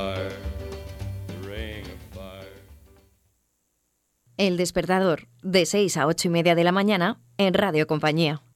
El Despertador, de 6 a 8:30 de la mañana, en Radio Compañía.